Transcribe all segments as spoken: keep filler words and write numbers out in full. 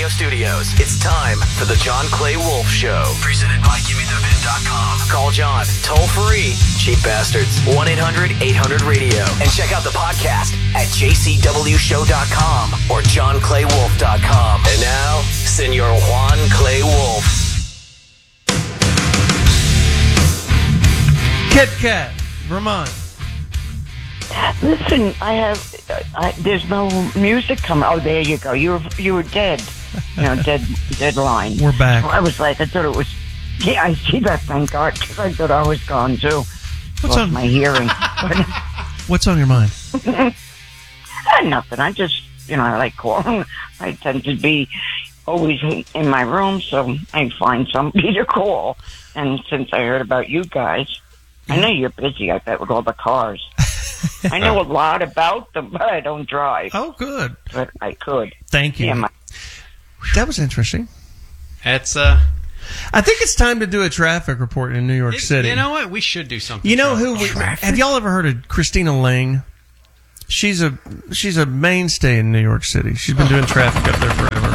Radio studios. It's time for the John Clay Wolf Show. Presented by Gimme The Vin dot com. Call John toll free. Cheap bastards. one eight hundred eight hundred radio. And check out the podcast at j c w show dot com or john clay wolf dot com. And now, Senor Juan Clay Wolf. Kit Kat, Vermont. Listen, I have. I, there's no music coming. Oh, there you go. You were you were dead. You know, dead dead line. We're back. I was like, I thought it was. Yeah, I see that. Thank God, because I thought I was gone too. What's Lost on my hearing? What's on your mind? uh, nothing. I just, you know, I like calling. I tend to be always in my room, so I find somebody to call. And since I heard about you guys, I know you're busy. I bet with all the cars. I know a lot about them, but I don't drive. Oh, good. But I could. Thank you. Yeah, my- that was interesting. It's uh, I think it's time to do a traffic report in New York it, City. You know what? We should do something. You know traffic. who? We, have y'all ever heard of Christina Lang? She's a she's a mainstay in New York City. She's been doing traffic up there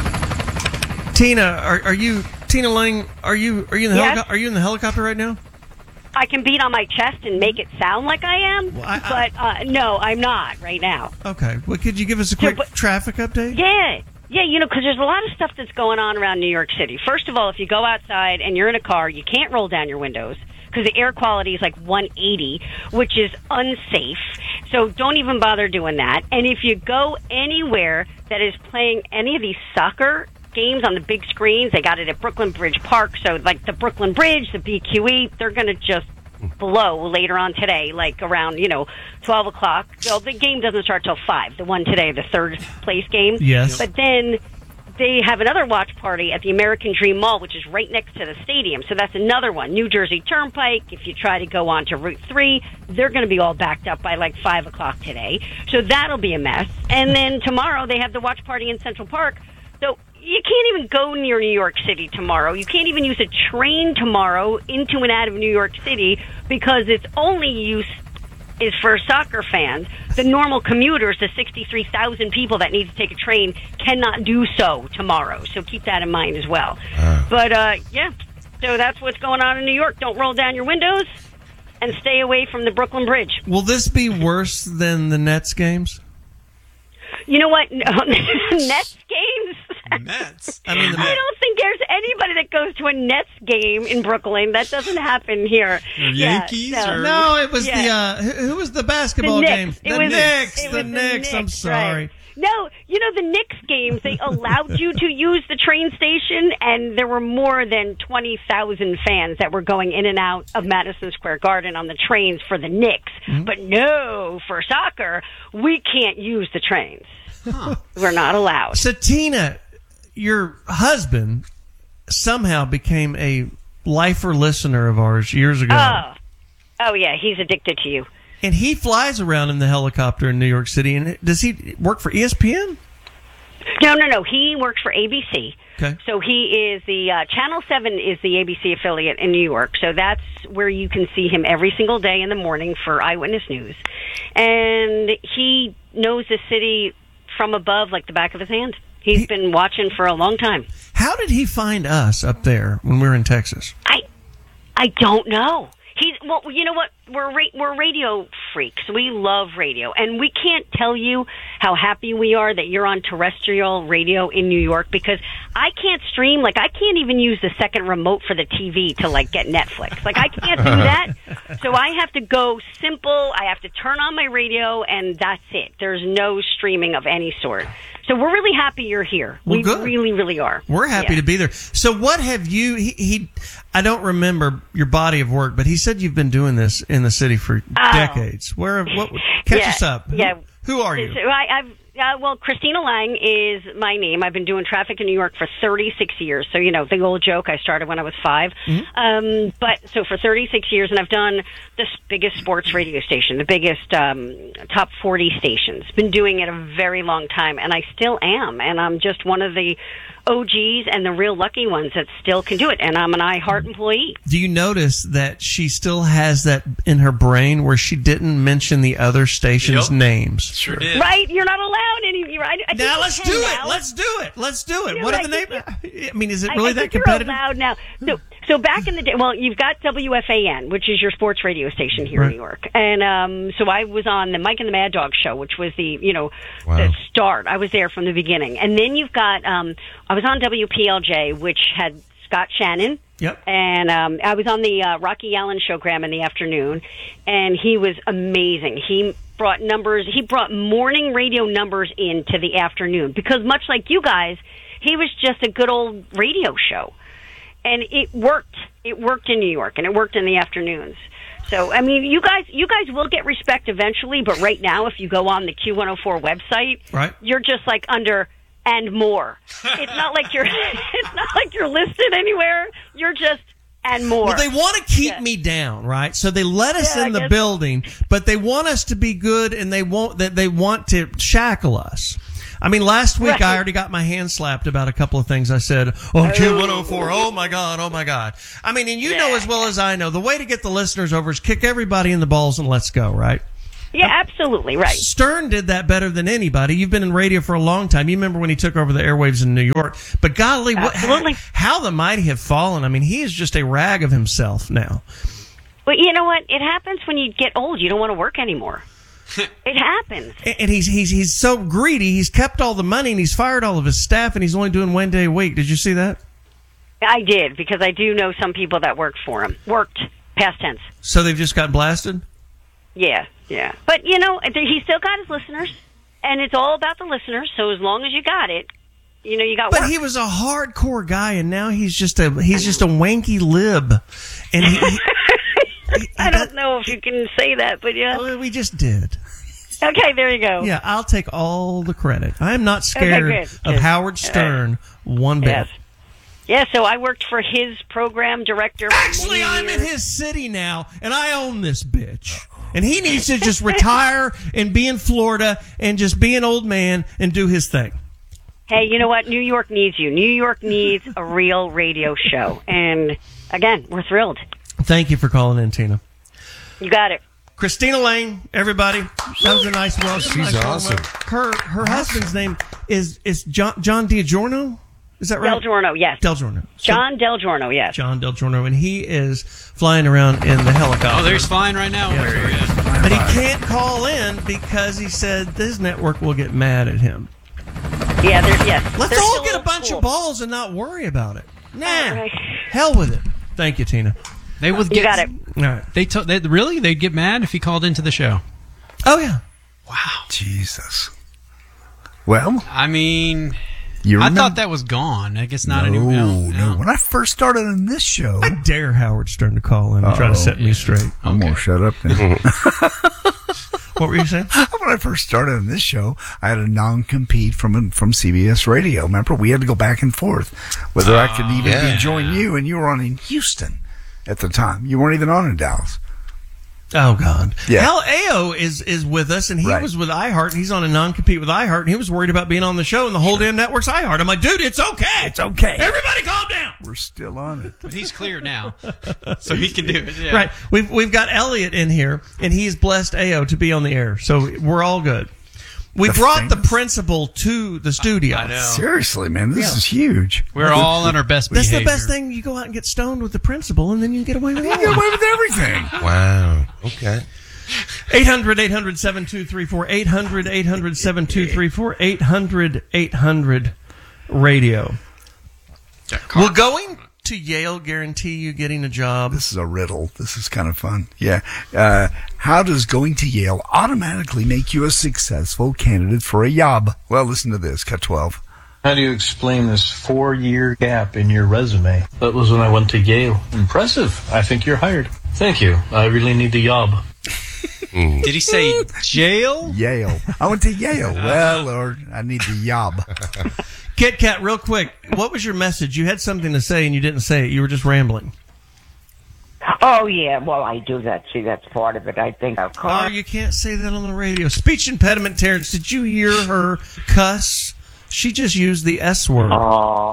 forever. Tina, are, are you Tina Lang? Are you are you in the Yes. helico- are you in the helicopter right now? I can beat on my chest and make it sound like I am, Well, I- I- but uh, no, I'm not right now. Okay. Well, could you give us a quick but- traffic update? Yeah, yeah, you know, because there's a lot of stuff that's going on around New York City. First of all, if you go outside and you're in a car, you can't roll down your windows because the air quality is like one eighty, which is unsafe. So don't even bother doing that. And if you go anywhere that is playing any of these soccer games on the big screens, they got it at Brooklyn Bridge Park. So like the Brooklyn Bridge, the B Q E, they're going to just blow later on today, like around, you know, twelve o'clock. Well, the game doesn't start till five, the one today, the third place game. Yes. But then they have another watch party at the American Dream Mall, which is right next to the stadium. So that's another one. New Jersey Turnpike, if you try to go on to Route three, they're going to be all backed up by like five o'clock today. So that'll be a mess. And then tomorrow they have the watch party in Central Park. So you can't even go near New York City tomorrow. You can't even use a train tomorrow into and out of New York City because its only use is for soccer fans. The normal commuters, the sixty-three thousand people that need to take a train, cannot do so tomorrow. So keep that in mind as well. Uh. But, uh, yeah, so that's what's going on in New York. Don't roll down your windows and stay away from the Brooklyn Bridge. Will this be worse than the Nets games? You know what? No, Nets games? Nets. I mean, the I don't think there's anybody that goes to a Nets game in Brooklyn. That doesn't happen here. Yankees Yeah, or- No, it was Yeah. the uh, who who was the basketball the game? Knicks. The It was, Knicks. it The was Knicks. I'm Knicks, sorry. right. No, you know, the Knicks games, they allowed you to use the train station, and there were more than twenty thousand fans that were going in and out of Madison Square Garden on the trains for the Knicks. Mm-hmm. But no, for soccer, we can't use the trains. Huh. We're not allowed. So, Tina, your husband somehow became a lifer listener of ours years ago. Oh, oh yeah, he's addicted to you. And he flies around in the helicopter in New York City. And does he work for E S P N? No, no, no. He works for A B C. Okay. So he is the uh, Channel seven is the A B C affiliate in New York. So that's where you can see him every single day in the morning for Eyewitness News. And he knows the city from above like the back of his hand. He's He- been watching for a long time. How did he find us up there when we were in Texas? I I don't know. He's well, you know what? We're ra- we're radio freaks. We love radio, and we can't tell you how happy we are that you're on terrestrial radio in New York because I can't stream. Like I can't even use the second remote for the T V to like get Netflix. Like I can't do that. So I have to go simple. I have to turn on my radio, and that's it. There's no streaming of any sort. So we're really happy you're here. Well, we good. really, really are. We're happy Yeah. to be there. So what have you, he, he, I don't remember your body of work, but he said you've been doing this in the city for Oh. decades. Where, what, catch Yeah, us up. yeah. Who, who are you? So I, I've uh, well, Christina Lang is my name. I've been doing traffic in New York for thirty-six years. So you know the old joke. I started when I was five. Mm-hmm. Um, but so for thirty-six years, and I've done the biggest sports radio station, the biggest um, top forty stations. Been doing it a very long time, and I still am. And I'm just one of the O Gs and the real lucky ones that still can do it. And I'm an iHeart employee. Do you notice that she still has that in her brain where she didn't mention the other stations' Yep. names? Sure did. Right? You're not allowed any. Right? I think Now you let's can do now. it. Let's do it. Let's do it. You What know, are the I names? think I mean, is it I- really I that think competitive? You're allowed now. So, so back in the day, well, you've got W F A N, which is your sports radio station here Right. in New York, and um, so I was on the Mike and the Mad Dog show, which was the you know Wow. the start. I was there from the beginning, and then you've got um, I was on W P L J, which had Scott Shannon. Yep. And um, I was on the uh, Rocky Allen showgram in the afternoon, and he was amazing. He brought numbers. He brought morning radio numbers into the afternoon because, much like you guys, he was just a good old radio show, and it worked. It worked in New York, and it worked in the afternoons. So, I mean, you guys, you guys will get respect eventually. But right now, if you go on the Q one oh four website, Right. you're just like under. And more. It's not like you're. It's not like you're listed anywhere. You're just and more. Well, they want to keep Yeah. me down, right? So they let us Yeah, I in the guess- building, but they want us to be good, and they won't. That they want to shackle us. I mean, last week Right. I already got my hand slapped about a couple of things I said on Q one oh four. Oh my God, oh my God. I mean, and you know as well as I know, the way to get the listeners over is kick everybody in the balls and let's go, right? Yeah, absolutely right. Stern did that better than anybody. You've been in radio for a long time. You remember when he took over the airwaves in New York. But golly, what, Absolutely. how the mighty have fallen. I mean, he is just a rag of himself now. But you know what? It happens when you get old. You don't want to work anymore. It happens. And he's he's he's so greedy. He's kept all the money and he's fired all of his staff and he's only doing one day a week. Did you see that? I did because I do know some people that worked for him. Worked past tense. So they've just got blasted? Yeah, yeah. But you know, he still got his listeners, and it's all about the listeners. So as long as you got it, you know, you got. But work. he was a hardcore guy, and now he's just a he's just a wanky lib, and he. he, he I don't know if you can say that, but yeah. Well, we just did. Okay, there you go. Yeah, I'll take all the credit. I am not scared Okay, good, of good. Howard Stern one bit. Yes. Yeah, so I worked for his program director. For Actually, many I'm in years. his city now, and I own this bitch. And he needs to just retire and be in Florida and just be an old man and do his thing. Hey, you know what? New York needs you. New York needs a real radio show. And again, we're thrilled. Thank you for calling in, Tina. You got it. Christina Lane, everybody. That was a nice welcome. She's Nice awesome. welcome. Her her husband's name is is John John DiGiorno. Is that right? Del Giorno, yes. Del Giorno. So- John Del Giorno, yes. John Del Giorno, and he is flying around in the helicopter. Oh, there's flying right now. Yeah, over here, yeah. But he can't call in because he said this network will get mad at him. Yeah, they're, yes. Let's They're all still get a old bunch school. of balls and not worry about it. Nah, All right. hell with it. Thank you, Tina. They would You get. got it. All right. They told. They, really? They'd get mad if he called into the show. Oh yeah. Wow. Jesus. Well, I mean, you I remember? thought that was gone. I guess not no, anymore. no, When I first started on this show, I dare Howard Stern to call in and try to Uh-oh. set me straight. I'm gonna shut up then. What were you saying? When I first started on this show, I had a non-compete from from C B S Radio. Remember, we had to go back and forth whether I could even yeah. be join you, and you were on in Houston at the time. You weren't even on in Dallas. Oh God. Yeah. Hell, A O is is with us, and he Right. was with iHeart, and he's on a non-compete with iHeart, and he was worried about being on the show, and the whole damn network's iHeart. I'm like, dude, it's okay. It's okay. Everybody, calm down. We're still on it. But he's clear now, so he can do it. Yeah. Right. We've we've got Elliot in here, and he's blessed A O to be on the air, so we're all good. We The brought the famous- principal to the studio. I know. Seriously, man, this Yeah. is huge. We're all on our best That's behavior. the best thing. You go out and get stoned with the principal, and then you can get away with You get it. away with everything. Wow. Okay. eight hundred, eight hundred, seven two three four, eight hundred, eight hundred, seven two three four, eight hundred, eight hundred radio. Will going to Yale guarantee you getting a job? This is a riddle. This is kind of fun. Yeah. Uh, how does going to Yale automatically make you a successful candidate for a job? Well, listen to this. Cut twelve. How do you explain this four-year gap in your resume? That was when I went to Yale. Impressive. I think you're hired. Thank you. I really need the job. Did he say jail? Yale. I went to Yale. Well, Lord, I need the job. Kit Kat, real quick, what was your message? You had something to say and you didn't say it. You were just rambling. Oh, yeah. Well, I do that. See, that's part of it. I think I'll call. Oh, you can't say that on the radio. Speech impediment, Terrence. Did you hear her cuss She just used the S word. Uh,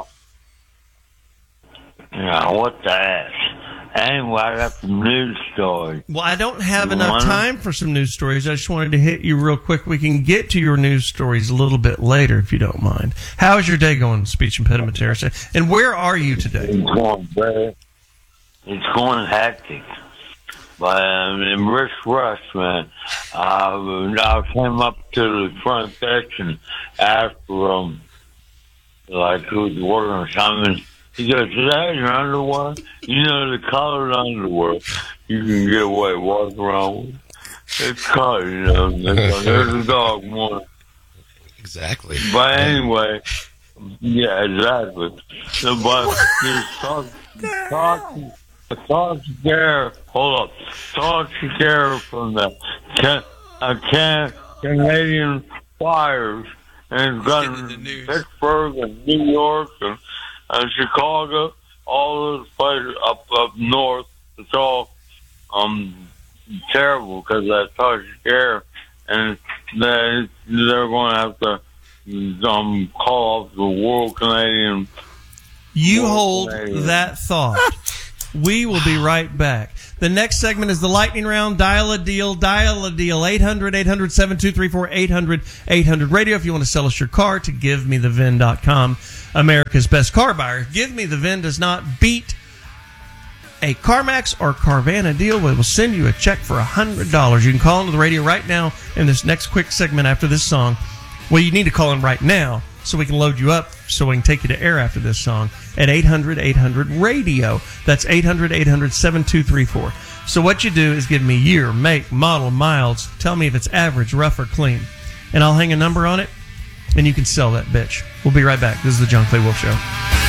yeah, what the ass? Anyway, I got some news stories. Well, I don't have You enough want 'em? time for some news stories. I just wanted to hit you real quick. We can get to your news stories a little bit later, if you don't mind. How is your day going, speech impediment terrorist? And where are you today? It's going bad. It's going hectic. But um, in Rich Rush, man, uh, I came up to the front section after, um, like, who was working or something. He goes, is that your underwear? You know, the colored underwear you can get away walking around with. It's colored, you know. There's a dog one. Exactly. But anyway, yeah, exactly. So, but there's talk, talk, talk care, hold up, talk care from the can, uh, can, Canadian fires and got in Pittsburgh and New York and, and Chicago, all those places up up north. It's all um terrible because that touch care, and they they're going to have to um call off the World Canadian. You World hold Canadian. that thought. We will be right back. The next segment is the lightning round. Dial a deal. Dial a deal. eight hundred, eight hundred, seven two three four, eight hundred, eight hundred radio if you want to sell us your car to give me the V I N dot com, America's best car buyer. Give Me the V I N does not beat a CarMax or Carvana deal. We will send you a check for one hundred dollars. You can call into the radio right now in this next quick segment after this song. Well, you need to call in right now so we can load you up so we can take you to air after this song at eight hundred, eight hundred radio. That's eight hundred, eight hundred, seven two three four. So what you do is give me year, make, model, miles. Tell me if it's average, rough, or clean. And I'll hang a number on it, and you can sell that bitch. We'll be right back. This is the John Clay Wolf Show.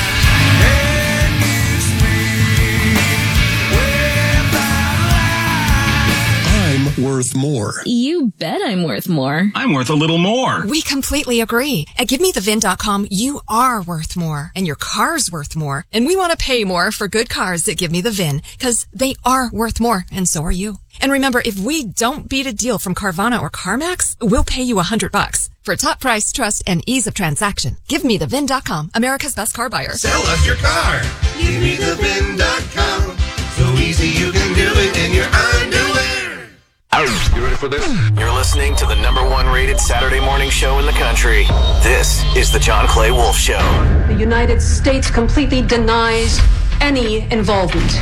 I'm worth more. You bet I'm worth more. I'm worth a little more. We completely agree. At give me the V I N dot com, you are worth more, and your car's worth more. And we want to pay more for good cars that give me the V I N, because they are worth more, and so are you. And remember, if we don't beat a deal from Carvana or CarMax, we'll pay you a hundred bucks. For top price, trust, and ease of transaction, give me the V I N dot com, America's best car buyer. Sell us your car. Give me the V I N dot com. So easy you can do it in your underwear. You ready for this? You're listening to the number one rated Saturday morning show in the country. This is the John Clay Wolf Show. The United States completely denies any involvement.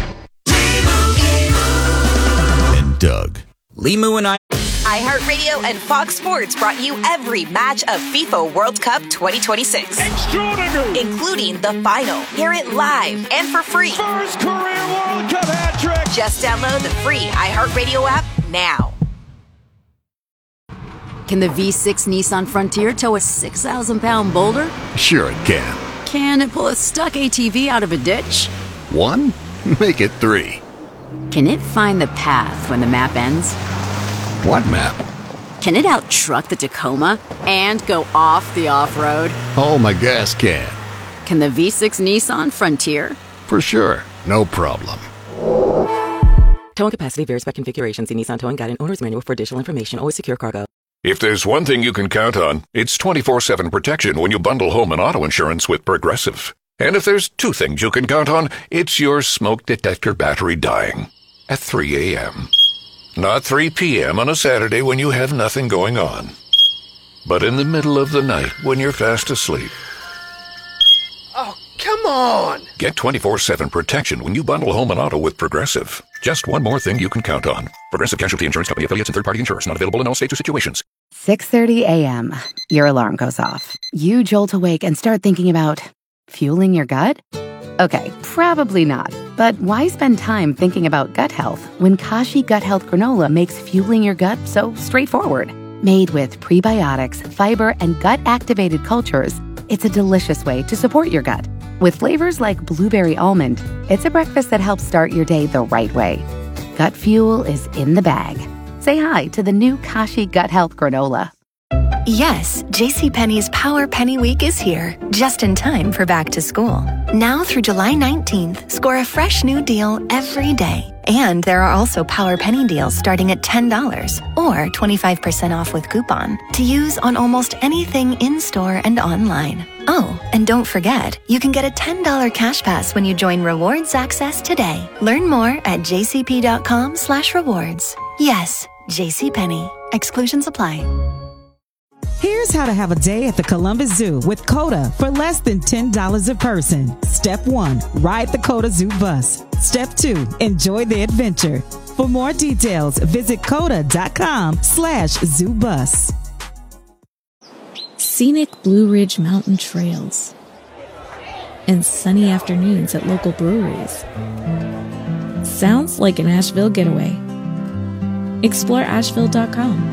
And Doug. Limu and I. iHeartRadio and Fox Sports brought you every match of FIFA World Cup twenty twenty-six. Extraordinary! Including the final. Hear it live and for free. First career World Cup hat trick! Just download the free iHeartRadio app now. Can the V six Nissan Frontier tow a six thousand pound boulder? Sure it can. Can it pull a stuck A T V out of a ditch? One? Make it three. Can it find the path when the map ends? What map? Can it out-truck the Tacoma and go off the off-road? Oh, my gas can. Can the V six Nissan Frontier? For sure. No problem. Towing capacity varies by configuration. See Nissan Towing Guide and Owner's Manual for additional information. Always secure cargo. If there's one thing you can count on, it's twenty-four seven protection when you bundle home and auto insurance with Progressive. And if there's two things you can count on, it's your smoke detector battery dying at three a.m. Not three p.m. on a Saturday when you have nothing going on, but in the middle of the night when you're fast asleep. Oh, come on! Get twenty-four seven protection when you bundle home and auto with Progressive. Just one more thing you can count on. Progressive Casualty Insurance Company, affiliates, and third-party insurers. Not available in all states or situations. six thirty a.m. Your alarm goes off. You jolt awake and start thinking about fueling your gut? Okay, probably not. But why spend time thinking about gut health when Kashi Gut Health Granola makes fueling your gut so straightforward? Made with prebiotics, fiber, and gut-activated cultures, it's a delicious way to support your gut. With flavors like blueberry almond, it's a breakfast that helps start your day the right way. Gut fuel is in the bag. Say hi to the new Kashi Gut Health Granola. Yes, JCPenney's Power Penny Week is here, just in time for back to school. Now through July nineteenth, score a fresh new deal every day. And there are also Power Penny deals starting at ten dollars or twenty-five percent off with coupon to use on almost anything in-store and online. Oh, and don't forget, you can get a ten dollars cash pass when you join Rewards Access today. Learn more at jcp.com slash rewards. Yes, JCPenney. Exclusions apply. Here's how to have a day at the Columbus Zoo with CODA for less than ten dollars a person. Step one, ride the CODA Zoo bus. Step two, enjoy the adventure. For more details, visit coda.com slash zoo bus. Scenic Blue Ridge Mountain trails and sunny afternoons at local breweries. Sounds like an Asheville getaway. Explore asheville dot com.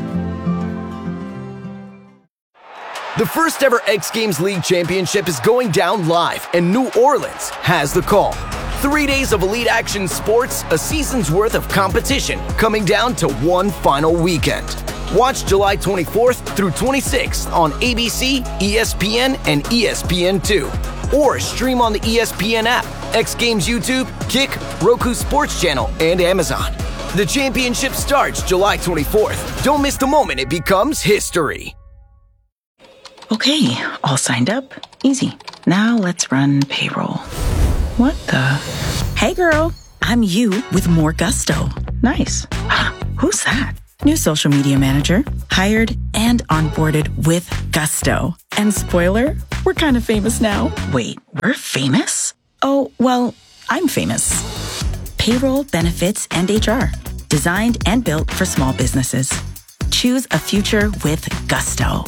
The first ever X Games League Championship is going down live, and New Orleans has the call. Three days of elite action sports, a season's worth of competition, coming down to one final weekend. Watch July twenty-fourth through twenty-sixth on A B C, E S P N, and E S P N two. Or stream on the E S P N app, X Games YouTube, Kick, Roku Sports Channel, and Amazon. The championship starts July twenty-fourth. Don't miss the moment it becomes history. Okay, all signed up. Easy. Now let's run payroll. What the? Hey girl, I'm you with more gusto. Nice. Who's that? New social media manager. Hired and onboarded with gusto. And spoiler, we're kind of famous now. Wait, we're famous? Oh, well, I'm famous. Payroll, benefits, and H R. Designed and built for small businesses. Choose a future with gusto.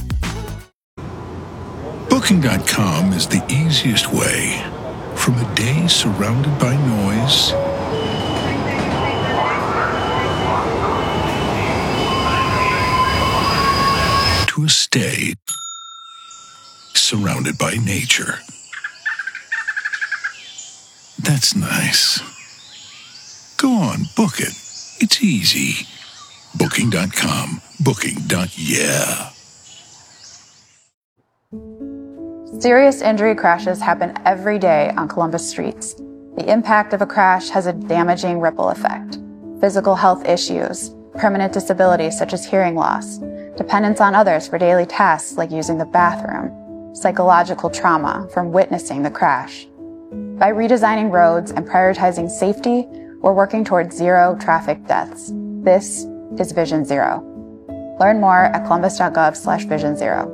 Booking dot com is the easiest way. From a day surrounded by noise to a stay surrounded by nature. That's nice. Go on, book it. It's easy. Booking dot com. Booking. Yeah. Serious injury crashes happen every day on Columbus streets. The impact of a crash has a damaging ripple effect. Physical health issues, permanent disabilities such as hearing loss, dependence on others for daily tasks like using the bathroom, psychological trauma from witnessing the crash. By redesigning roads and prioritizing safety, we're working towards zero traffic deaths. This is Vision Zero. Learn more at columbus.gov slash vision zero.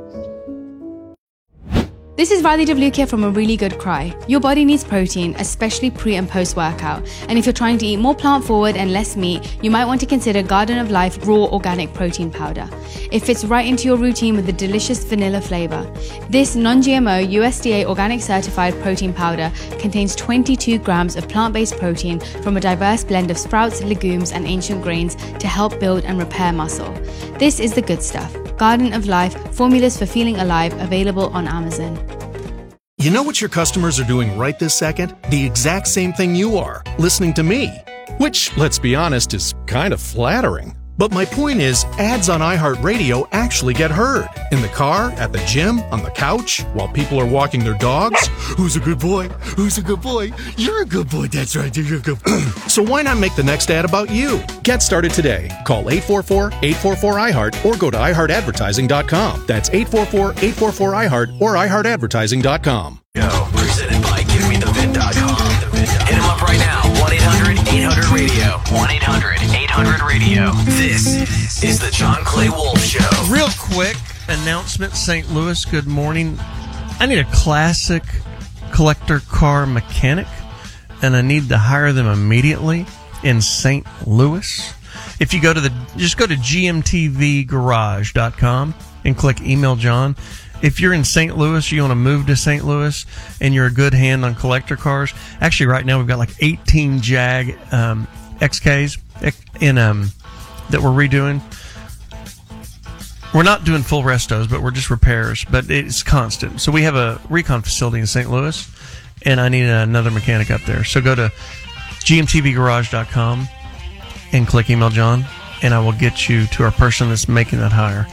This is Radhi Devlukia from A Really Good Cry. Your body needs protein, especially pre and post workout. And if you're trying to eat more plant forward and less meat, you might want to consider Garden of Life Raw Organic Protein Powder. It fits right into your routine with a delicious vanilla flavor. This non-G M O U S D A organic certified protein powder contains twenty-two grams of plant-based protein from a diverse blend of sprouts, legumes, and ancient grains to help build and repair muscle. This is the good stuff. Garden of Life, formulas for feeling alive, available on Amazon. You know what your customers are doing right this second? The exact same thing you are, listening to me. Which, let's be honest, is kind of flattering. But my point is, ads on iHeartRadio actually get heard. In the car, at the gym, on the couch, while people are walking their dogs. Who's a good boy? Who's a good boy? You're a good boy, that's right, you're a good boy. So why not make the next ad about you? Get started today. Call eight four four, eight four four, I heart or go to i heart advertising dot com. That's eight four four, eight four four, I heart or i heart advertising dot com. Yo, presented by give me the vin dot com. Hit him up right now. one eight hundred eight hundred radio. one eight hundred eight hundred radio. This is the John Clay Wolf Show. Real quick announcement, Saint Louis, good morning. I need a classic collector car mechanic, and I need to hire them immediately in Saint Louis. If you go to the, just go to g m t v garage dot com and click email John. If you're in Saint Louis, you want to move to Saint Louis, and you're a good hand on collector cars. Actually, right now we've got like eighteen Jag um, X Ks in um, that we're redoing. We're not doing full restos, but we're just repairs. But it's constant. So we have a recon facility in Saint Louis, and I need another mechanic up there. So go to g m t v garage dot com and click email John, and I will get you to our person that's making that hire.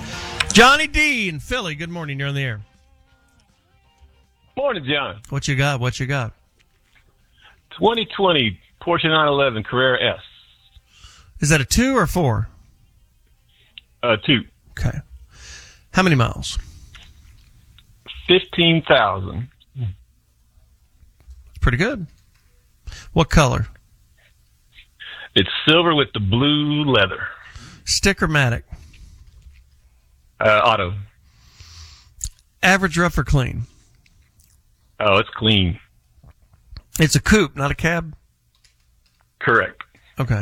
Johnny D in Philly. Good morning. You're on the air. Morning, John. What you got? What you got? twenty twenty Porsche nine eleven Carrera S. Is that a two or four? Uh, two. Okay. How many miles? fifteen thousand. It's pretty good. What color? It's silver with the blue leather. Stick or matic? Uh, auto. Average, rough, or clean? Oh, it's clean. It's a coupe, not a cab? Correct. Okay.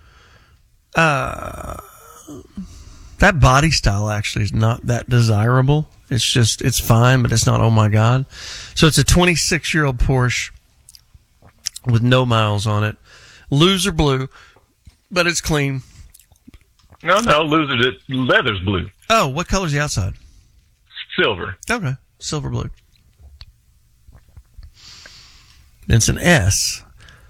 Uh, that body style actually is not that desirable. It's just, it's fine, but it's not, oh my God. So it's a twenty-six-year-old Porsche with no miles on it. Loser blue, but it's clean. No, no, loser. The leather's blue. Oh, what color's the outside? Silver. Okay, silver blue. It's an S.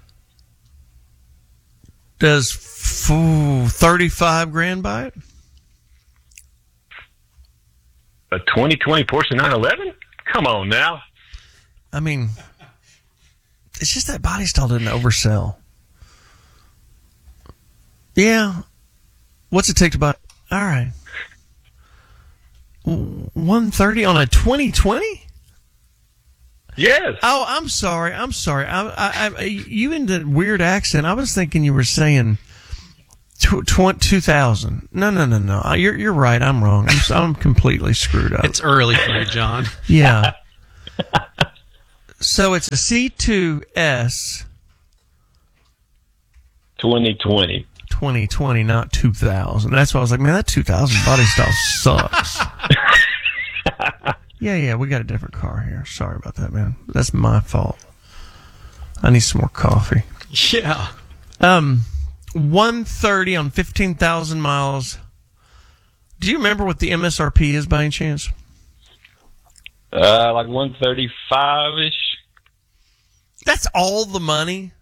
Does f- thirty-five grand buy it? A twenty twenty Porsche nine eleven? Come on now. I mean, it's just that body style didn't oversell. Yeah. What's it take to buy? All right. one thirty on a twenty twenty? Yes. Oh, I'm sorry. I'm sorry. I, I, I, you in the weird accent. I was thinking you were saying tw- tw- two thousand. No, no, no, no. You're you're right. I'm wrong. I'm, I'm completely screwed up. It's early for you, John. Yeah. So it's a C two S. twenty twenty. twenty twenty, not two thousand. That's why I was like, man, that two thousand body style sucks. Yeah, yeah, we got a different car here. Sorry about that, man. That's my fault. I need some more coffee. Yeah. Um, one thirty on fifteen thousand miles. Do you remember what the M S R P is by any chance? Uh, like one thirty-five ish. That's all the money.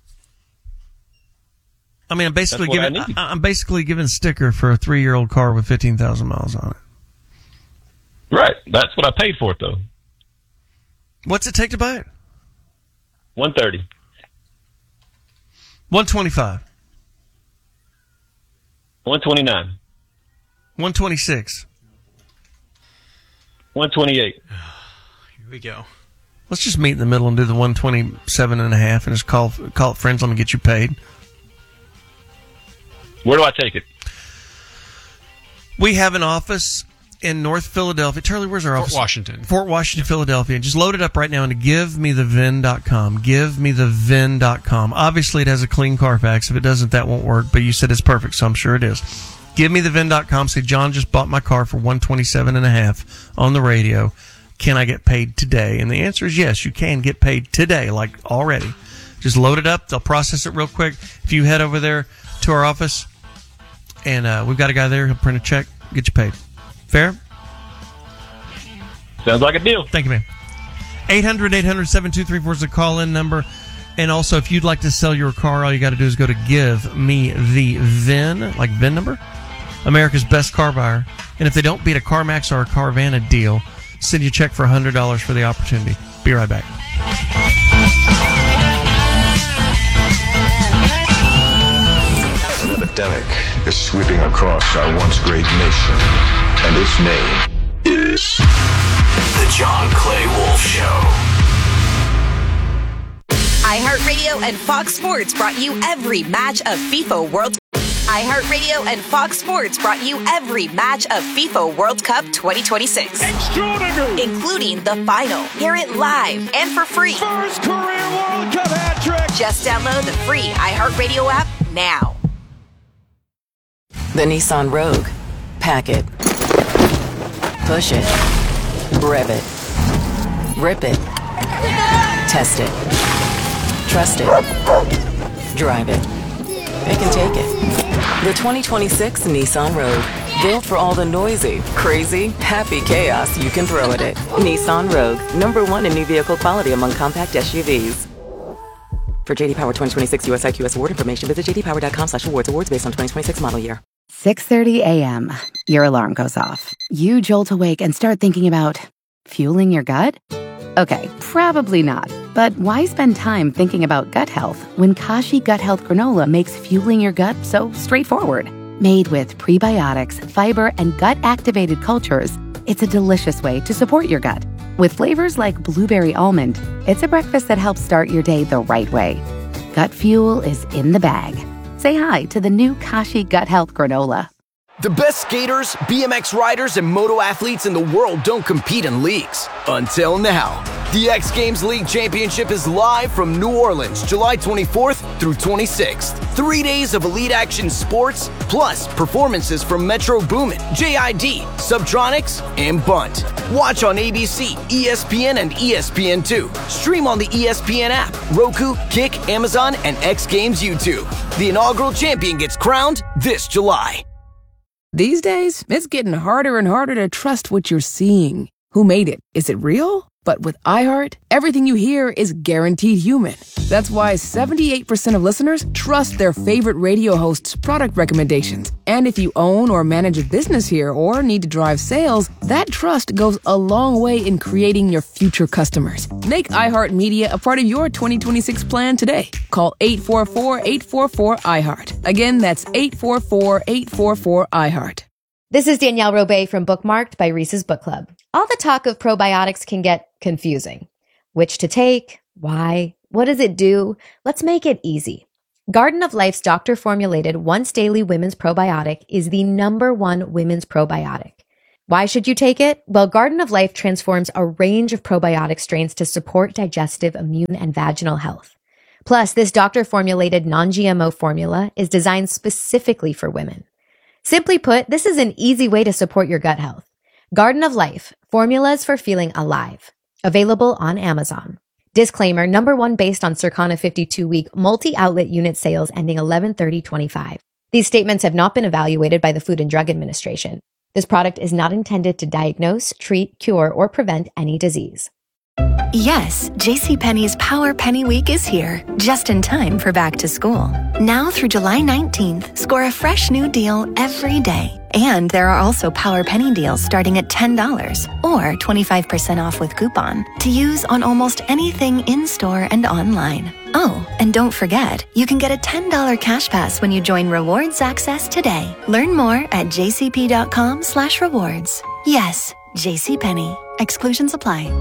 I mean, I'm basically That's what giving. I need. I, I'm basically giving a sticker for a three-year-old car with fifteen thousand miles on it. Right. That's what I paid for it, though. What's it take to buy it? one thirty. one twenty-five. one twenty-nine. one twenty-six. one twenty-eight. Here we go. Let's just meet in the middle and do the one twenty-seven and a half and just call call it friends. Let me get you paid. Where do I take it? We have an office in North Philadelphia. Charlie, where's our Fort office? Washington. Fort Washington, Philadelphia. Just load it up right now into give me the vin dot com. give me the vin dot com. Obviously, it has a clean Carfax. If it doesn't, that won't work. But you said it's perfect, so I'm sure it is. give me the vin dot com. Say, John just bought my car for one twenty-seven and a half on the radio. Can I get paid today? And the answer is yes, you can get paid today, like already. Just load it up. They'll process it real quick. If you head over there to our office, and uh, we've got a guy there, he'll print a check, get you paid. Fair? Sounds like a deal. Thank you, man. eight hundred, eight hundred, seven two three four is the call-in number. And also, if you'd like to sell your car, all you got to do is go to Give Me The VIN, like VIN number, America's best car buyer. And if they don't beat a CarMax or a Carvana deal, send you a check for one hundred dollars for the opportunity. Be right back. An epidemic is sweeping across our once great nation, and its name is The John Clay Wolf Show. iHeartRadio and Fox Sports brought you every match of FIFA World iHeartRadio and Fox Sports brought you every match of FIFA World Cup twenty twenty-six. Extraordinary! Including the final. Hear it live and for free. First career World Cup hat trick! Just download the free iHeartRadio app now. The Nissan Rogue. Pack it. Push it. Rev it. Rip it. Test it. Trust it. Drive it. It can take it. The twenty twenty-six Nissan Rogue. Built for all the noisy, crazy, happy chaos you can throw at it. Nissan Rogue. Number one in new vehicle quality among compact S U Vs. For J D Power twenty twenty-six U S I Q S award information, visit j d power dot com slash awards. Awards based on twenty twenty-six model year. six thirty a.m. Your alarm goes off. You jolt awake and start thinking about fueling your gut? Okay, probably not. But why spend time thinking about gut health when Kashi Gut Health Granola makes fueling your gut so straightforward? Made with prebiotics, fiber, and gut-activated cultures, it's a delicious way to support your gut. With flavors like blueberry almond, it's a breakfast that helps start your day the right way. Gut fuel is in the bag. Say hi to the new Kashi Gut Health Granola. The best skaters, B M X riders, and moto athletes in the world don't compete in leagues. Until now. The X Games League Championship is live from New Orleans, July twenty-fourth through twenty-sixth. Three days of elite action sports, plus performances from Metro Boomin, J I D, Subtronics, and Bunt. Watch on A B C, E S P N, and E S P N two. Stream on the E S P N app, Roku, Kick, Amazon, and X Games YouTube. The inaugural champion gets crowned this July. These days, it's getting harder and harder to trust what you're seeing. Who made it? Is it real? But with iHeart, everything you hear is guaranteed human. That's why seventy-eight percent of listeners trust their favorite radio host's product recommendations. And if you own or manage a business here or need to drive sales, that trust goes a long way in creating your future customers. Make iHeart Media a part of your twenty twenty-six plan today. Call eight four four, eight four four, iHeart. Again, that's eight four four, eight four four, iHeart. This is Danielle Robay from Bookmarked by Reese's Book Club. All the talk of probiotics can get confusing. Which to take? Why? What does it do? Let's make it easy. Garden of Life's doctor-formulated once-daily women's probiotic is the number one women's probiotic. Why should you take it? Well, Garden of Life transforms a range of probiotic strains to support digestive, immune, and vaginal health. Plus, this doctor-formulated non-G M O formula is designed specifically for women. Simply put, this is an easy way to support your gut health. Garden of Life, formulas for feeling alive. Available on Amazon. Disclaimer, number one based on Circana fifty-two week multi-outlet unit sales ending eleven thirty twenty-five. These statements have not been evaluated by the Food and Drug Administration. This product is not intended to diagnose, treat, cure, or prevent any disease. Yes, JCPenney's Power Penny Week is here, just in time for back to school. Now through July nineteenth, score a fresh new deal every day. And there are also Power Penny deals starting at ten dollars or twenty-five percent off with coupon to use on almost anything in-store and online. Oh, and don't forget, you can get a ten dollars cash pass when you join Rewards Access today. Learn more at jcp.com slash rewards. Yes, JCPenney. Exclusions apply.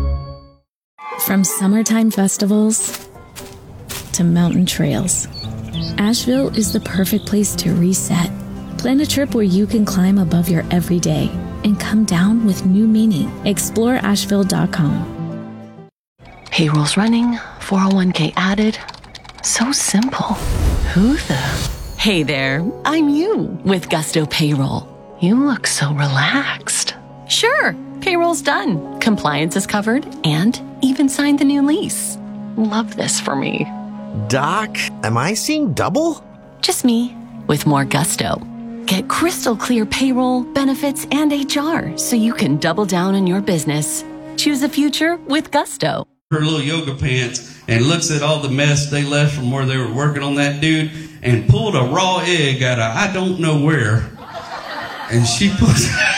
From summertime festivals to mountain trails, Asheville is the perfect place to reset. Plan a trip where you can climb above your everyday and come down with new meaning. Explore asheville dot com. Payroll's running, four oh one k added. So simple. Who the? Hey there, I'm you with Gusto Payroll. You look so relaxed. Sure, payroll's done. Compliance is covered and even signed the new lease. Love this for me. Doc, am I seeing double? Just me with more Gusto. Get crystal clear payroll, benefits, and H R so you can double down on your business. Choose a future with Gusto. Her little yoga pants and looks at all the mess they left from where they were working on that dude and pulled a raw egg out of I don't know where. And she put...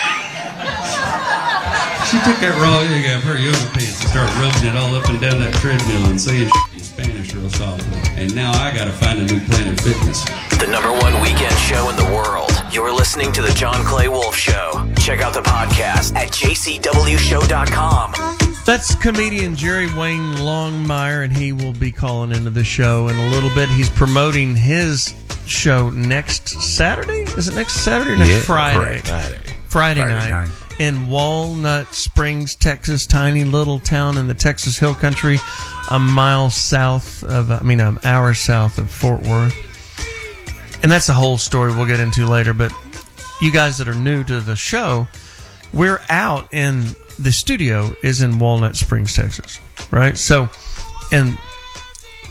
She took that raw egg out of her yoga pants and started rubbing it all up and down that treadmill and saying shit in Spanish real softly. And now I gotta find a new Planet Fitness. The number one weekend show in the world. You're listening to The John Clay Wolf Show. Check out the podcast at j c w show dot com. That's comedian Jerry Wayne Longmire, and he will be calling into the show in a little bit. He's promoting his show next Saturday? Is it next Saturday or next Yeah, Friday? Friday. Friday, Friday night. night. In Walnut Springs, Texas, tiny little town in the Texas Hill Country, a mile south of, I mean, an hour south of Fort Worth. And that's a whole story we'll get into later. But you guys that are new to the show, we're out in the studio is in Walnut Springs, Texas, right? So, and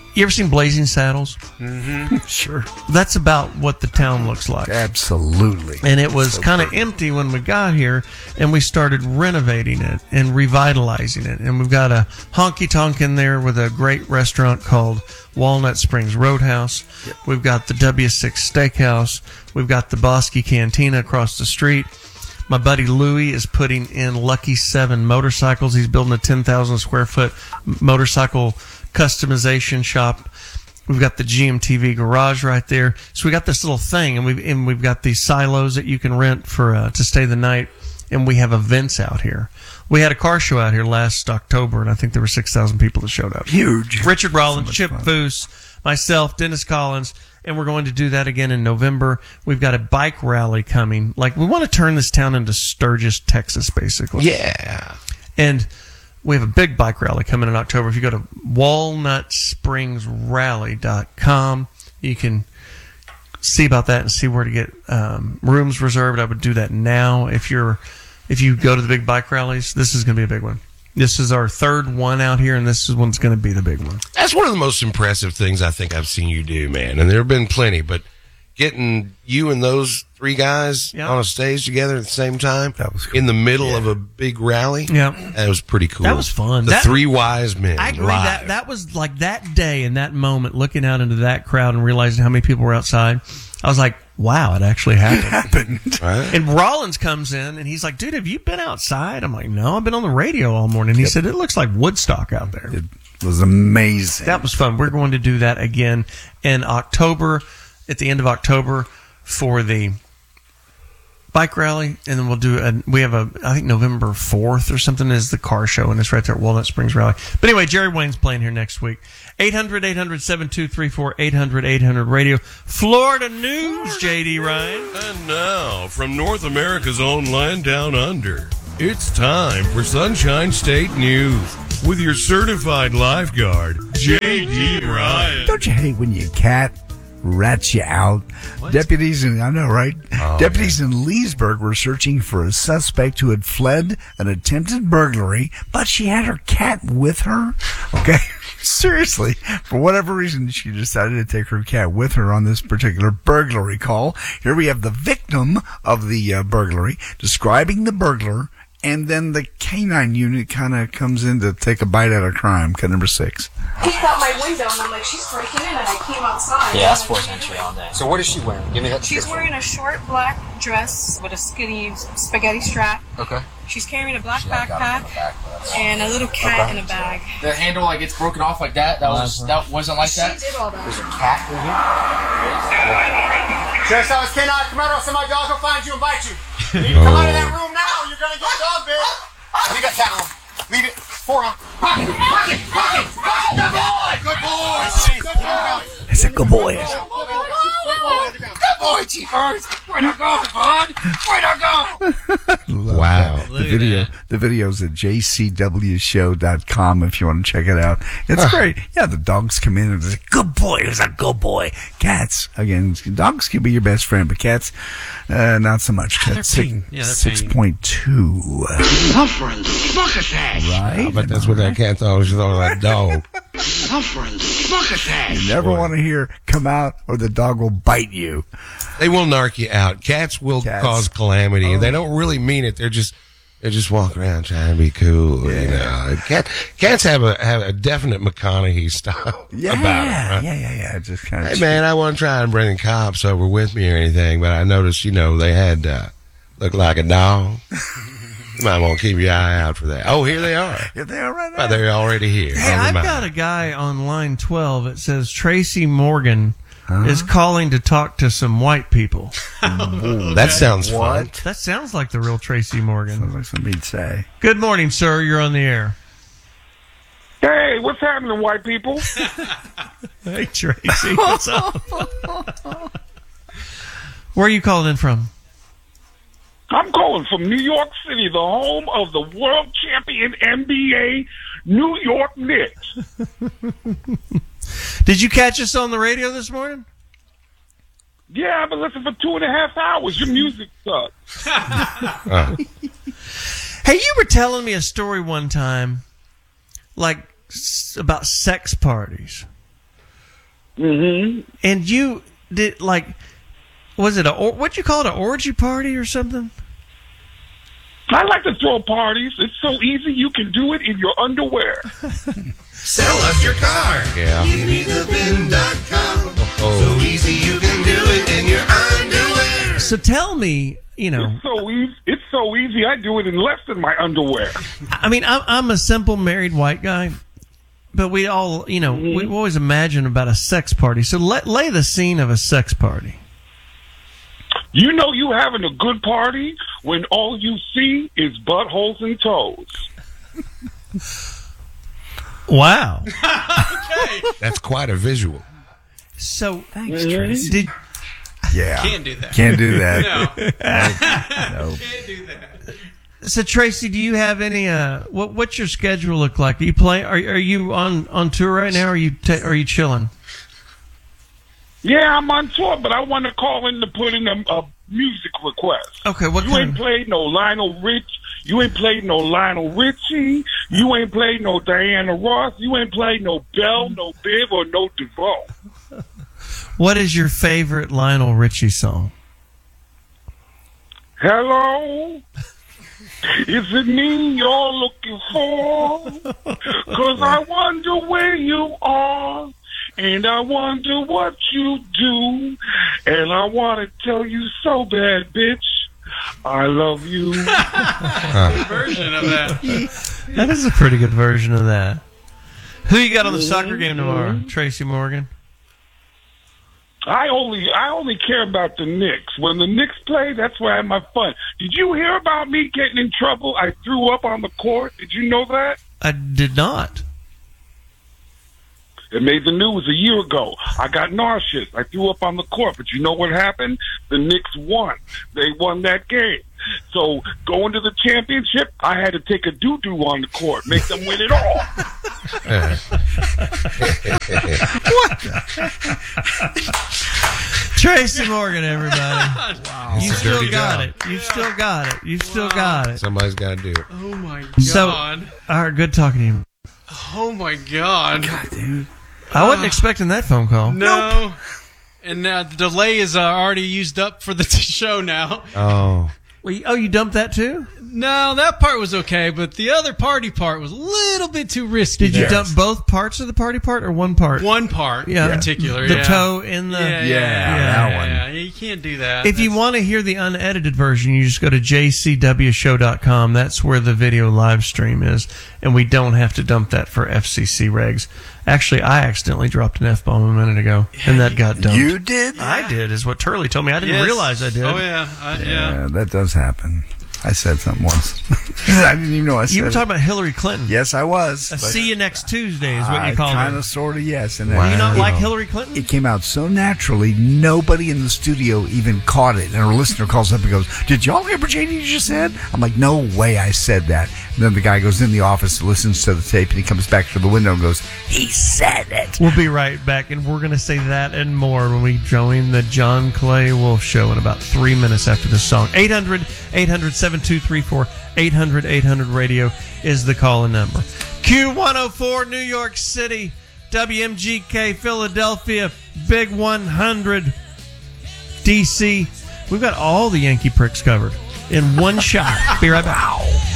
You ever seen Blazing Saddles? Mm-hmm. Sure. That's about what the town looks like. Absolutely. And it was So kind of perfect. empty when we got here, and we started renovating it and revitalizing it. And we've got a honky tonk in there with a great restaurant called Walnut Springs Roadhouse. Yep. We've got the W six Steakhouse. We've got the Bosky Cantina across the street. My buddy Louie is putting in Lucky Seven motorcycles. He's building a ten thousand square foot motorcycle customization shop. We've got the G M T V garage right there. So we got this little thing, and we've and we've got these silos that you can rent for uh, to stay the night. And we have events out here. We had a car show out here last October, and I think there were six thousand people that showed up. Huge. Richard Rollins, So Chip much fun. Foose, myself, Dennis Collins, and we're going to do that again in November. We've got a bike rally coming. Like, we want to turn this town into Sturgis, Texas, basically. Yeah. And we have a big bike rally coming in October. If you go to walnut springs rally dot com, you can see about that and see where to get um, rooms reserved. I would do that now. If you're, if you go to the big bike rallies, this is going to be a big one. This is our third one out here, and this is one's going to be the big one. That's one of the most impressive things I think I've seen you do, man. And there have been plenty, but getting you and those three guys Yeah. on a stage together at the same time in the middle of a big rally, Yeah. that was pretty cool. That was fun. The That- three wise men I agree. live. That that was like that day and that moment, looking out into that crowd and realizing how many people were outside. I was like, "Wow, it actually happened." happened. Right? And Rollins comes in and he's like, "Dude, have you been outside?" I'm like, "No, I've been on the radio all morning." He said, "It looks like Woodstock out there." It was amazing. That was fun. We're going to do that again in October, at the end of October, for the bike rally, and then we'll do a, we have a, I think November fourth or something is the car show, and it's right there at Walnut Springs Rally. But anyway, Jerry Wayne's playing here next week. eight hundred, eight hundred, seven two three four, eight hundred, eight hundred radio. Florida News, J D Ryan. And now, from North America's own land down under, it's time for Sunshine State News with your certified lifeguard, J D Ryan. Don't you hate when your cat rats you out? What? Deputies in, I know, right? Oh, Deputies in Leesburg were searching for a suspect who had fled an attempted burglary, but she had her cat with her. Okay. Seriously, for whatever reason, she decided to take her cat with her on this particular burglary call. Here we have the victim of the uh, burglary describing the burglar, and then the canine unit kind of comes in to take a bite out of crime. Cut number six. Peeked out my window and I'm like, she's breaking in, and I came outside. Yeah, that's forced entry all day. So what is she wearing? Give me that. She's wearing a short black dress with a skinny spaghetti strap. Okay. She's carrying a black She got got it in backpack the back, but that's- and a little cat Okay. in a bag. The handle like it's broken off like that. That was that wasn't like that. She did all that. There's a cat in here. Sheriff's Office, can I come out or somebody dog will find you and bite you. You need to come out of that room now. You're gonna get dog bit. Leave that cat on. Leave it. Forearm. Pocket. Pocket. Pocket. Pocket. Good boy. Good boy. Good boy. It's a good boy. Good boy, Chief Ernst. Way to go, bud. Way to go. Wow. That. The video, the video's at j c w show dot com if you want to check it out. It's great. Yeah, the dogs come in and say, "Good boy, he's a good boy." Cats, again, dogs can be your best friend, but cats, uh, not so much. Cats, six, paying. Yeah, they're six paying. point two. Suffering. Succotash. Right? I bet that's what that cat thought. She thought of that dog. Suffering. Succotash. You never want to hear "come out" or the dog will bite you. They will narc you out. Cats will Cats. cause calamity, and they don't really mean it. They're just they just walk around trying to be cool. You know, cat cats have a have a definite McConaughey style Yeah, about it. Right? yeah, yeah, yeah. Just kind of. Hey man, I wasn't trying to bring the cops over with me or anything, but I noticed, you know, they had uh, looked like a dog. You might want to keep your eye out for that. Oh, here they are. Here they are right now. But they're already here. Hey, Never I've mind. got a guy on line twelve. It says Tracy Morgan is calling to talk to some white people. That sounds fun. What? That sounds like the real Tracy Morgan. Sounds like something he'd say. Good morning, sir. You're on the air. Hey, what's happening, white people? Hey, Tracy. What's up? Where are you calling in from? I'm calling from New York City, the home of the world champion N B A New York Knicks. Did you catch us on the radio this morning? Yeah, I've been listening for two and a half hours. Your music sucks. Uh, Hey, you were telling me a story one time, like s- about sex parties. Mm-hmm. And you did, like, was it a, or, what'd you call it, an orgy party or something? I like to throw parties. It's so easy. You can do it in your underwear. Sell us your car. Yeah. Give me the bin dot com. So easy you can do it in your underwear. So tell me, you know. It's so easy. It's so easy. I do it in less than my underwear. I mean, I'm, I'm a simple married white guy, but we all, you know, mm-hmm. we always imagine about a sex party. So let, lay the scene of a sex party. You know you having a good party when all you see is buttholes and toes. Wow. Okay. That's quite a visual. So, thanks, Tracy. Did, yeah. Can't do that. Can't do that. No. no. Can't do that. So Tracy, do you have any? Uh, what what's your schedule look like? Do you play? Are are you on, on tour right now? Or are you ta- are you chilling? Yeah, I'm on tour, but I want to call in to put in a, a music request. Okay, what you kind ain't of- played no Lionel Rich. You ain't played no Lionel Richie. You ain't played no Diana Ross. You ain't played no Bell, no Biv, or no DeVoe. What is your favorite Lionel Richie song? Hello? Is it me you're looking for? 'Cause I wonder where you are. And I wonder what you do. And I want to tell you so bad, bitch. I love you. Good version of that. That is a pretty good version of that. Who you got on the soccer game tomorrow? Tracy Morgan? I only I only care about the Knicks. When the Knicks play, that's where I have my fun. Did you hear about me getting in trouble? I threw up on the court. Did you know that? I did not. It made the news a year ago. I got nauseous. I threw up on the court. But you know what happened? The Knicks won. They won that game. So going to the championship, I had to take a doo-doo on the court, make them win it all. What? Tracy Morgan, everybody. Wow. You It's a still dirty got job. it. You still got it. You still got it. Somebody's got to do it. Oh my god. So, all right, good talking to you. Oh my god. God, dude. I wasn't expecting that phone call. No. And uh, the delay is uh, already used up for the t- show now. Oh. Well, you- oh, you dumped that too? No, that part was okay, but the other party part was a little bit too risky. Did you there. dump both parts of the party part or one part? One part Yeah. in particular. The yeah. toe in the... Yeah, yeah, Yeah, yeah, that yeah, one. yeah. You can't do that. If you want to hear the unedited version, you just go to j c w show dot com. That's where the video live stream is, and we don't have to dump that for F C C regs. Actually, I accidentally dropped an F-bomb a minute ago, and that got dumped. You did? I did, is what Turley told me. I didn't Yes. realize I did. Oh, yeah. I, yeah. Yeah, that does happen. I said something once. I didn't even know I said You were it. talking about Hillary Clinton. Yes, I was. Uh, but see you next Tuesday is what you I called kind it. of, sort of, yes. And Do then- you not it- like Hillary Clinton? It came out so naturally, nobody in the studio even caught it. And our listener calls up and goes, "Did y'all hear what J D just said?" I'm like, "No way I said that." And then the guy goes in the office, listens to the tape, and he comes back to the window and goes, "He said it." We'll be right back, and we're going to say that and more when we join the John Clay Wolf Show in about three minutes after this song. eight hundred, eight hundred, seven two three four, eight hundred, eight hundred radio is the call-in number. Q one oh four, New York City, W M G K, Philadelphia, Big one hundred, D C. We've got all the Yankee pricks covered in one shot. Be right back.